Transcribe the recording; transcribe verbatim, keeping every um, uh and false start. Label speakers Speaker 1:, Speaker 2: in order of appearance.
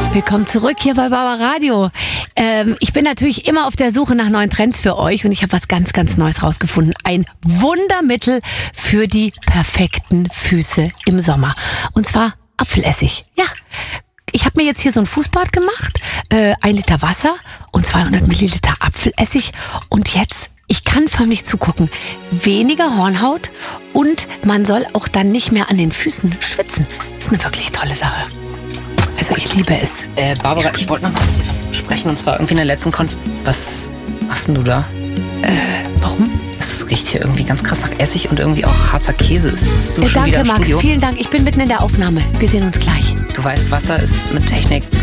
Speaker 1: Willkommen zurück hier bei Barbara Radio. Ähm, ich bin natürlich immer auf der Suche nach neuen Trends für euch und ich habe was ganz, ganz Neues rausgefunden. Ein Wundermittel für die perfekten Füße im Sommer. Und zwar Apfelessig. Ja, ich habe mir jetzt hier so ein Fußbad gemacht, äh, ein Liter Wasser und zweihundert Milliliter Apfelessig. Und jetzt, ich kann förmlich zugucken. Weniger Hornhaut und man soll auch dann nicht mehr an den Füßen schwitzen. Das ist eine wirklich tolle Sache. Also ich liebe es.
Speaker 2: Äh, Barbara, ich wollte noch mal mit dir sprechen und zwar irgendwie in der letzten Konf... Was machst denn du da?
Speaker 1: Äh, warum?
Speaker 2: Es riecht hier irgendwie ganz krass nach Essig und irgendwie auch Harzer Käse. Ist du
Speaker 1: Äh,
Speaker 2: schon
Speaker 1: danke,
Speaker 2: wieder im
Speaker 1: Max.
Speaker 2: Studio?
Speaker 1: Vielen Dank. Ich bin mitten in der Aufnahme. Wir sehen uns gleich.
Speaker 2: Du weißt, Wasser ist mit Technik